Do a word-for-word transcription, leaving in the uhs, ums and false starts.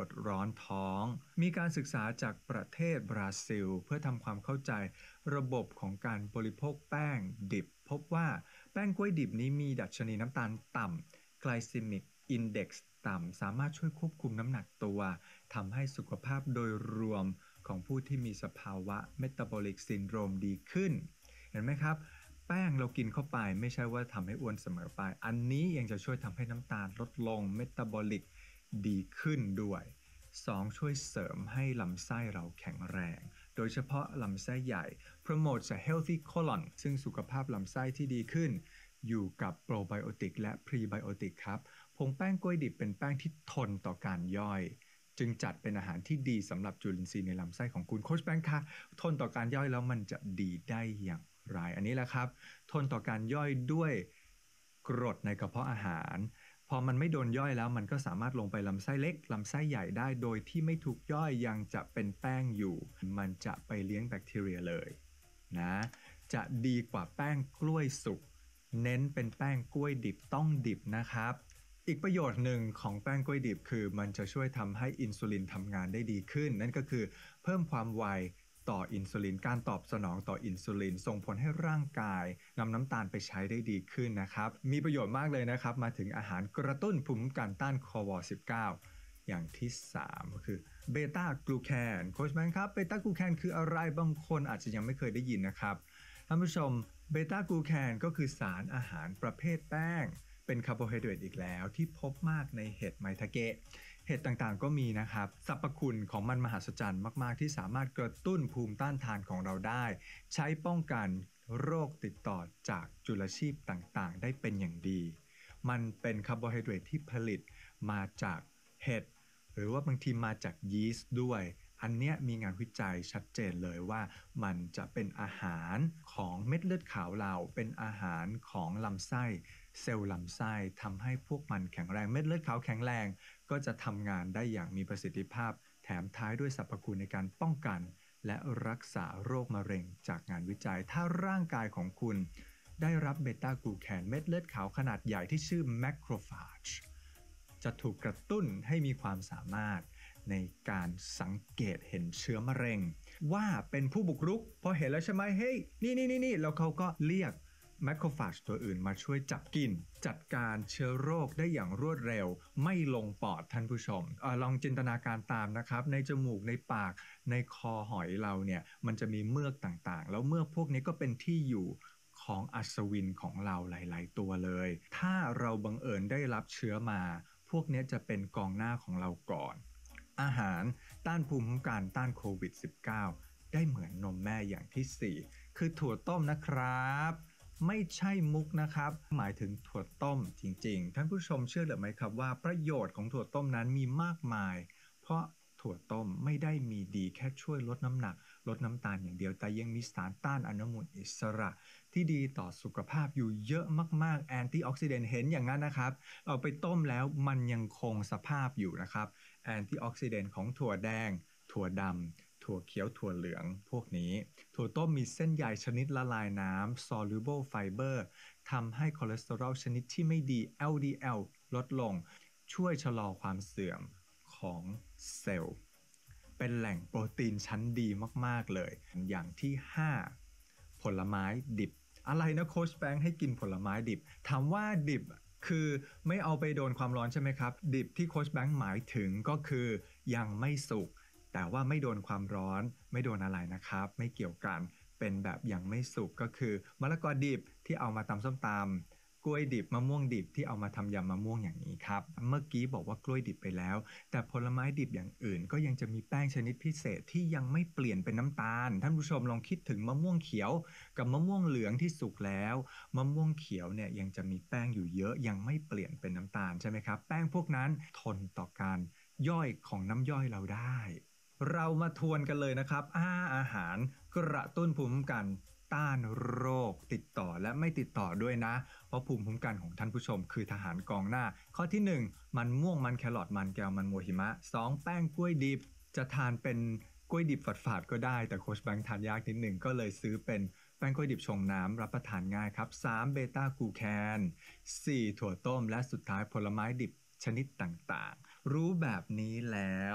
ดร้อนท้องมีการศึกษาจากประเทศบราซิลเพื่อทำความเข้าใจระบบของการบริโภคแป้งดิบพบว่าแป้งกล้วยดิบนี้มีดัชนีน้ำตาลต่ำ Glycemic Index ต่ำสามารถช่วยควบคุมน้ำหนักตัวทำให้สุขภาพโดยรวมของผู้ที่มีสภาวะ Metabolic Syndrome ดีขึ้นเห็นไหมครับแป้งเรากินเข้าไปไม่ใช่ว่าทำให้อ้วนเสมอไปอันนี้ยังจะช่วยทำให้น้ำตาลลดลง Metabolic ดีขึ้นด้วยสองช่วยเสริมให้ลำไส้เราแข็งแรงโดยเฉพาะลำไส้ใหญ่ promote a healthy colon ซึ่งสุขภาพลำไส้ที่ดีขึ้นอยู่กับโปรไบโอติกและพรีไบโอติกครับผงแป้งกล้วยดิบเป็นแป้งที่ทนต่อการย่อยจึงจัดเป็นอาหารที่ดีสำหรับจุลินทรีย์ในลำไส้ของคุณโค้ชแบงค์คะทนต่อการย่อยแล้วมันจะดีได้อย่างไรอันนี้แหละครับทนต่อการย่อยด้วยกรดในกระเพาะอาหารพอมันไม่โดนย่อยแล้วมันก็สามารถลงไปลำไส้เล็กลำไส้ใหญ่ได้โดยที่ไม่ถูกย่อยยังจะเป็นแป้งอยู่มันจะไปเลี้ยงแบคทีเรียเลยนะจะดีกว่าแป้งกล้วยสุกเน้นเป็นแป้งกล้วยดิบต้องดิบนะครับอีกประโยชน์หนึ่งของแป้งกล้วยดิบคือมันจะช่วยทำให้อินซูลินทำงานได้ดีขึ้นนั่นก็คือเพิ่มความไวต่ออินซูลินการตอบสนองต่ออินซูลินส่งผลให้ร่างกายนำน้ำตาลไปใช้ได้ดีขึ้นนะครับมีประโยชน์มากเลยนะครับมาถึงอาหารกระตุ้นภูมิคุ้มกันต้านโควิด สิบเก้า อย่างที่สามก็คือเบต้ากลูแคนโค้ชแบงค์ครับเบต้ากลูแคนคืออะไรบางคนอาจจะยังไม่เคยได้ยินนะครับท่านผู้ชมเบต้ากลูแคนก็คือสารอาหารประเภทแป้งเป็นคาร์โบไฮเดรตอีกแล้วที่พบมากในเห็ดไมทาเกะเห็ดต่างๆก็มีนะครับสรรพคุณของมันมหัศจรรย์มากๆที่สามารถกระตุ้นภูมิต้านทานของเราได้ใช้ป้องกันโรคติดต่อจากจุลชีพต่างๆได้เป็นอย่างดีมันเป็นคาร์โบไฮเดรตที่ผลิตมาจากเห็ดหรือว่าบางทีมาจากยีสต์ด้วยอันเนี้ยมีงานวิจัยชัดเจนเลยว่ามันจะเป็นอาหารของเม็ดเลือดขาวเราเป็นอาหารของลำไส้เซลล์ลำไส้ทำให้พวกมันแข็งแรงเม็ดเลือดขาวแข็งแรงก็จะทำงานได้อย่างมีประสิทธิภาพแถมท้ายด้วยสรรพคุณในการป้องกันและรักษาโรคมะเร็งจากงานวิจัยถ้าร่างกายของคุณได้รับเบต้ากลูแคนเม็ดเลือดขาวขนาดใหญ่ที่ชื่อแมคโครฟาจจะถูกกระตุ้นให้มีความสามารถในการสังเกตเห็นเชื้อมะเร็งว่าเป็นผู้บุกรุกพอเห็นแล้วใช่ไหมเฮ้ยนี่นี่นี่นี่แล้วเขาก็เรียกแมคโครฟาจตัวอื่นมาช่วยจับกินจัดการเชื้อโรคได้อย่างรวดเร็วไม่ลงปอดท่านผู้ชมเออลองจินตนาการตามนะครับในจมูกในปากในคอหอยเราเนี่ยมันจะมีเมือกต่างๆแล้วเมือกพวกนี้ก็เป็นที่อยู่ของอัศวินของเราหลายๆตัวเลยถ้าเราบังเอิญได้รับเชื้อมาพวกนี้จะเป็นกองหน้าของเราก่อนอาหารต้านภูมิคุ้มกันต้านโควิด สิบเก้า ได้เหมือนนมแม่อย่างที่สี่คือถั่วต้มนะครับไม่ใช่มุกนะครับหมายถึงถั่วต้มจริงๆท่านผู้ชมเชื่อหรือไม่ครับว่าประโยชน์ของถั่วต้มนั้นมีมากมายเพราะถั่วต้มไม่ได้มีดีแค่ช่วยลดน้ำหนักลดน้ำตาลอย่างเดียวแต่ยังมีสารต้านอนุมูลอิสระที่ดีต่อสุขภาพอยู่เยอะมากๆแอนตี้ออกซิแดนต์เห็นอย่างนั้นนะครับเอาไปต้มแล้วมันยังคงสภาพอยู่นะครับแอนตี้ออกซิแดนต์ของถั่วแดงถั่วดำถั่วเขียวถั่วเหลืองพวกนี้ถั่วต้มมีเส้นใยชนิดละลายน้ำ soluble fiber ทำให้คอเลสเตอรอลชนิดที่ไม่ดี แอล ดี แอล ลดลงช่วยชะลอความเสื่อมของเซลล์เป็นแหล่งโปรตีนชั้นดีมากๆเลยอย่างที่ห้าผลไม้ดิบอะไรนะโค้ชแบงค์ให้กินผลไม้ดิบถามว่าดิบคือไม่เอาไปโดนความร้อนใช่ไหมครับดิบที่โค้ชแบงค์หมายถึงก็คือยังไม่สุกแต่ว่าไม่โดนความร้อนไม่โดนอะไรนะครับไม่เกี่ยวกันเป็นแบบยังไม่สุกก็คือมะละกอดิบที่เอามาตำส้มตำกล้วยดิบมะม่วงดิบที่เอามาทำยำมะม่วงอย่างนี้ครับเมื่อกี้บอกว่ากล้วยดิบไปแล้วแต่ผลไม้ดิบอย่างอื่นก็ยังจะมีแป้งชนิดพิเศษที่ยังไม่เปลี่ยนเป็นน้ำตาลท่านผู้ชมลองคิดถึงมะม่วงเขียวกับมะม่วงเหลืองที่สุกแล้วมะม่วงเขียวเนี่ยยังจะมีแป้งอยู่เยอะยังไม่เปลี่ยนเป็นน้ำตาลใช่ไหมครับแป้งพวกนั้นทนต่อการย่อยของน้ำย่อยเราได้เรามาทวนกันเลยนะครับอาอาหารกระตุ้นภูมิคุ้มกันต้านโรคติดต่อและไม่ติดต่อด้วยนะเพราะภูมิคุ้มกันของท่านผู้ชมคือทหารกองหน้าข้อที่หนึ่งมันม่วงมันแครอทมันแก้วมันโมหิมะสองแป้งกล้วยดิบจะทานเป็นกล้วยดิบฝาดๆก็ได้แต่โค้ชแบงค์ทานยากนิดหนึ่งก็เลยซื้อเป็นแป้งกล้วยดิบชงน้ำรับประทานง่ายครับสามเบต้ากลูแคนสี่ถั่วต้มและสุดท้ายผลไม้ดิบชนิดต่างๆรู้แบบนี้แล้ว